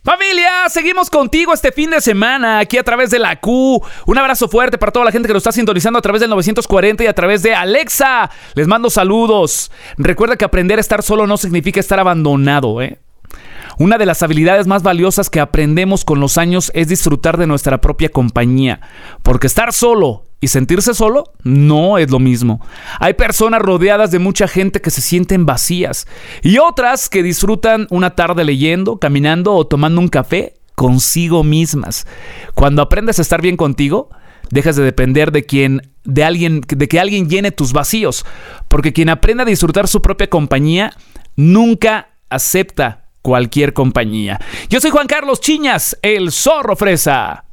Familia, seguimos contigo este fin de semana aquí a través de la Q. Un abrazo fuerte para toda la gente que nos está sintonizando a través del 940 y a través de Alexa. Les mando saludos. Recuerda que aprender a estar solo no significa estar abandonado, Una de las habilidades más valiosas que aprendemos con los años es disfrutar de nuestra propia compañía. Porque estar solo y sentirse solo no es lo mismo. Hay personas rodeadas de mucha gente que se sienten vacías y otras que disfrutan una tarde leyendo, caminando o tomando un café consigo mismas. Cuando aprendes a estar bien contigo, dejas de depender de que alguien llene tus vacíos. Porque quien aprende a disfrutar su propia compañía nunca acepta cualquier compañía. Yo soy Juan Carlos Chiñas, el Zorro Fresa.